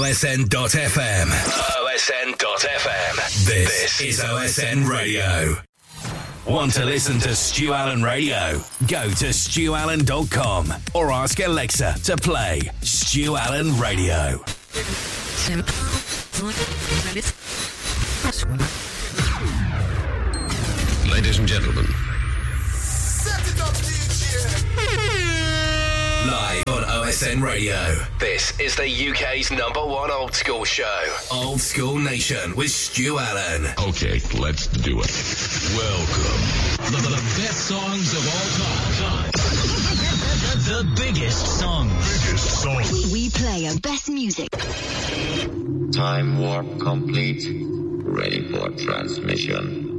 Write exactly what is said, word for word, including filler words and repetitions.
O S N dot F M. O S N dot F M. This, this is O S N Radio. Want to listen to Stu Allen Radio? Go to stu allen dot com or ask Alexa to play Stu Allen Radio. Ladies and gentlemen. Live on O S N Radio. This is the U K's number one old school show. Old School Nation with Stu Allen. Okay, let's do it. Welcome. The, the best songs of all time. The biggest songs. Biggest songs. We, we play our best music. Time warp complete. Ready for transmission.